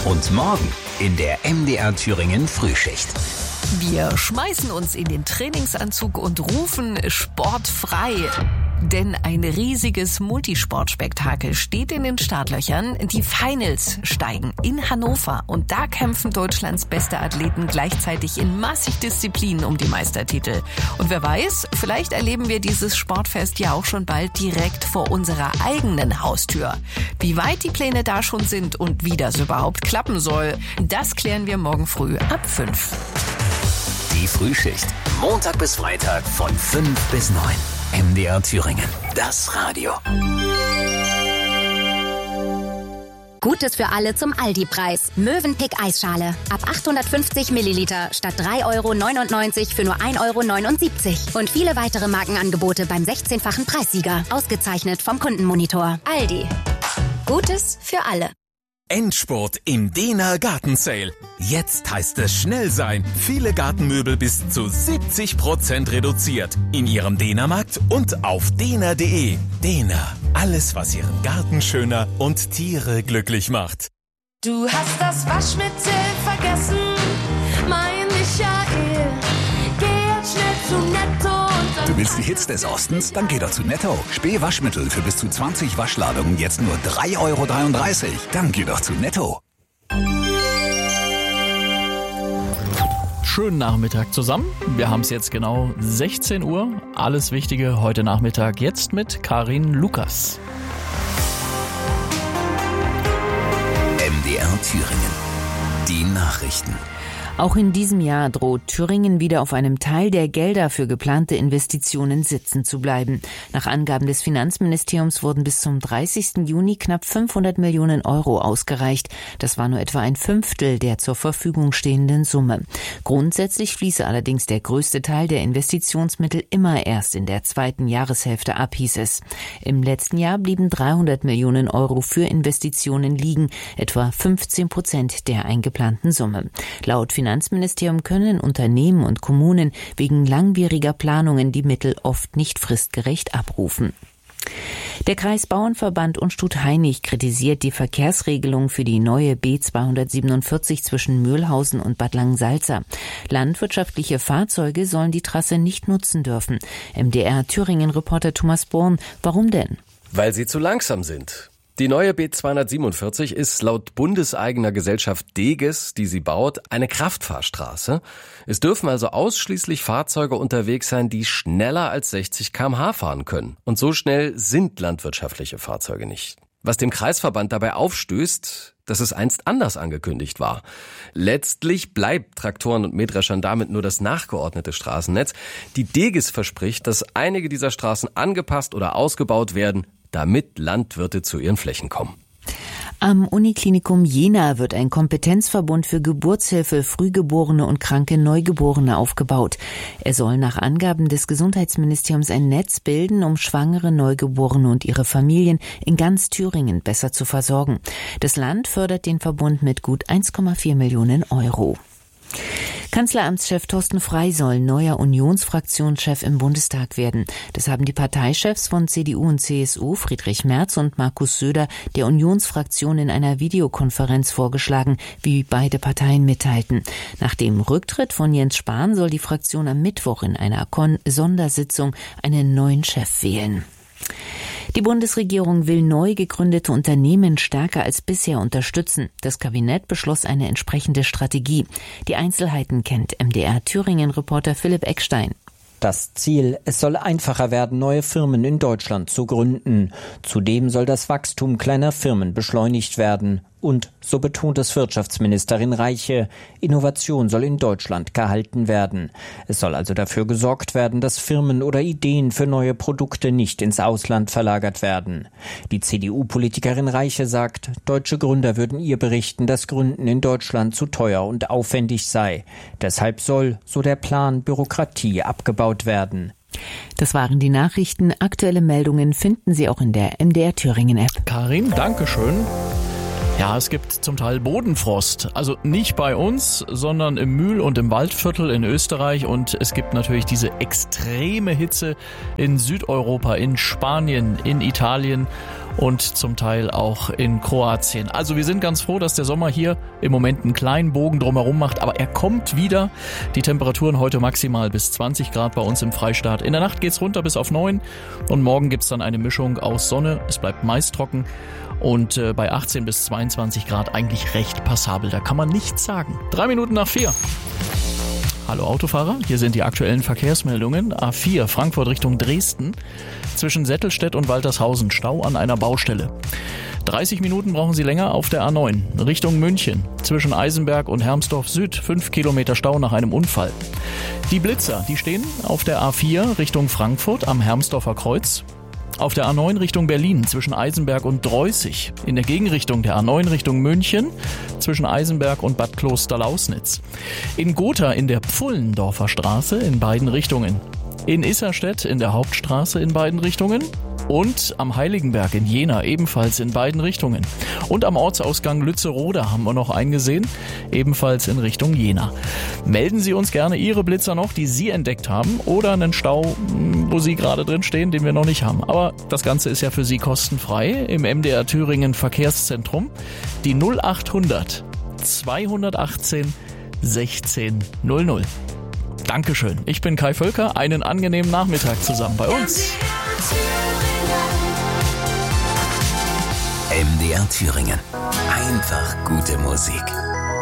Und morgen in der MDR Thüringen Frühschicht. Wir schmeißen uns in den Trainingsanzug und rufen sportfrei. Denn ein riesiges Multisportspektakel steht in den Startlöchern. Die Finals steigen in Hannover und da kämpfen Deutschlands beste Athleten gleichzeitig in massig Disziplinen um die Meistertitel. Und wer weiß, vielleicht erleben wir dieses Sportfest ja auch schon bald direkt vor unserer eigenen Haustür. Wie weit die Pläne da schon sind und wie das überhaupt klappen soll, das klären wir morgen früh ab 5. Die Frühschicht. Montag bis Freitag von 5 bis 9. MDR Thüringen. Das Radio. Gutes für alle zum Aldi-Preis. Mövenpick Eisschale. Ab 850 Milliliter statt 3,99 € für nur 1,79 €. Und viele weitere Markenangebote beim 16-fachen Preissieger. Ausgezeichnet vom Kundenmonitor. Aldi. Gutes für alle. Endspurt im Dehner Gartensale. Jetzt heißt es schnell sein. Viele Gartenmöbel bis zu 70% reduziert. In Ihrem Dehnermarkt und auf dehner.de. Dehner. Alles, was Ihren Garten schöner und Tiere glücklich macht. Du hast das Waschmittel vergessen, mein Michael. Geh jetzt schnell zu Netto. Du willst die Hits des Ostens? Dann geh doch zu Netto. Spee Waschmittel für bis zu 20 Waschladungen jetzt nur 3,33 €. Dann geh doch zu Netto. Schönen Nachmittag zusammen. Wir haben es jetzt genau 16 Uhr. Alles Wichtige heute Nachmittag jetzt mit Karin Lukas. MDR Thüringen. Die Nachrichten. Auch in diesem Jahr droht Thüringen wieder auf einem Teil der Gelder für geplante Investitionen sitzen zu bleiben. Nach Angaben des Finanzministeriums wurden bis zum 30. Juni knapp 500 Millionen € ausgereicht. Das war nur etwa ein Fünftel der zur Verfügung stehenden Summe. Grundsätzlich fließe allerdings der größte Teil der Investitionsmittel immer erst in der zweiten Jahreshälfte ab, hieß es. Im letzten Jahr blieben 300 Millionen € für Investitionen liegen, etwa 15% der eingeplanten Summe. Laut Finanzministerium können Unternehmen und Kommunen wegen langwieriger Planungen die Mittel oft nicht fristgerecht abrufen. Der Kreisbauernverband Unstrut-Hainich kritisiert die Verkehrsregelung für die neue B247 zwischen Mühlhausen und Bad Langensalza. Landwirtschaftliche Fahrzeuge sollen die Trasse nicht nutzen dürfen. MDR Thüringen-Reporter Thomas Born, warum denn? Weil sie zu langsam sind. Die neue B247 ist laut bundeseigener Gesellschaft Deges, die sie baut, eine Kraftfahrstraße. Es dürfen also ausschließlich Fahrzeuge unterwegs sein, die schneller als 60 km/h fahren können. Und so schnell sind landwirtschaftliche Fahrzeuge nicht. Was dem Kreisverband dabei aufstößt, dass es einst anders angekündigt war. Letztlich bleibt Traktoren und Mähdreschern damit nur das nachgeordnete Straßennetz. Die Deges verspricht, dass einige dieser Straßen angepasst oder ausgebaut werden, damit Landwirte zu ihren Flächen kommen. Am Uniklinikum Jena wird ein Kompetenzverbund für Geburtshilfe, Frühgeborene und kranke Neugeborene aufgebaut. Er soll nach Angaben des Gesundheitsministeriums ein Netz bilden, um schwangere Neugeborene und ihre Familien in ganz Thüringen besser zu versorgen. Das Land fördert den Verbund mit gut 1,4 Millionen €. Kanzleramtschef Thorsten Frey soll neuer Unionsfraktionschef im Bundestag werden. Das haben die Parteichefs von CDU und CSU, Friedrich Merz und Markus Söder, der Unionsfraktion in einer Videokonferenz vorgeschlagen, wie beide Parteien mitteilten. Nach dem Rücktritt von Jens Spahn soll die Fraktion am Mittwoch in einer Sondersitzung einen neuen Chef wählen. Die Bundesregierung will neu gegründete Unternehmen stärker als bisher unterstützen. Das Kabinett beschloss eine entsprechende Strategie. Die Einzelheiten kennt MDR Thüringen-Reporter Philipp Eckstein. Das Ziel, es soll einfacher werden, neue Firmen in Deutschland zu gründen. Zudem soll das Wachstum kleiner Firmen beschleunigt werden. Und, so betont es Wirtschaftsministerin Reiche, Innovation soll in Deutschland gehalten werden. Es soll also dafür gesorgt werden, dass Firmen oder Ideen für neue Produkte nicht ins Ausland verlagert werden. Die CDU-Politikerin Reiche sagt, deutsche Gründer würden ihr berichten, dass Gründen in Deutschland zu teuer und aufwendig sei. Deshalb soll, so der Plan, Bürokratie abgebaut werden. Das waren die Nachrichten. Aktuelle Meldungen finden Sie auch in der MDR Thüringen-App. Karin, Dankeschön. Ja, es gibt zum Teil Bodenfrost. Also nicht bei uns, sondern im Mühl- und im Waldviertel in Österreich. Und es gibt natürlich diese extreme Hitze in Südeuropa, in Spanien, in Italien. und zum Teil auch in Kroatien. Also wir sind ganz froh, dass der Sommer hier im Moment einen kleinen Bogen drumherum macht, aber er kommt wieder. Die Temperaturen heute maximal bis 20 Grad bei uns im Freistaat. In der Nacht geht's runter bis auf 9 und morgen gibt's dann eine Mischung aus Sonne. Es bleibt meist trocken und bei 18 bis 22 Grad eigentlich recht passabel. Da kann man nichts sagen. 3 Minuten nach 4. Hallo Autofahrer, hier sind die aktuellen Verkehrsmeldungen. A4 Frankfurt Richtung Dresden. Zwischen Settelstedt und Waltershausen Stau an einer Baustelle. 30 Minuten brauchen Sie länger auf der A9 Richtung München. Zwischen Eisenberg und Hermsdorf Süd 5 Kilometer Stau nach einem Unfall. Die Blitzer, die stehen auf der A4 Richtung Frankfurt am Hermsdorfer Kreuz. Auf der A9 Richtung Berlin zwischen Eisenberg und Dreußig. In der Gegenrichtung der A9 Richtung München zwischen Eisenberg und Bad Klosterlausnitz. In Gotha in der Pfullendorfer Straße in beiden Richtungen. In Isserstedt in der Hauptstraße in beiden Richtungen. Und am Heiligenberg in Jena ebenfalls in beiden Richtungen. Und am Ortsausgang Lützeroda haben wir noch einen gesehen, ebenfalls in Richtung Jena. Melden Sie uns gerne Ihre Blitzer noch, die Sie entdeckt haben, oder einen Stau, wo Sie gerade drin stehen, den wir noch nicht haben. Aber das Ganze ist ja für Sie kostenfrei im MDR Thüringen Verkehrszentrum. Die 0800 218 1600. Dankeschön. Ich bin Kai Völker. Einen angenehmen Nachmittag zusammen bei uns. MDR Thüringen. Einfach gute Musik.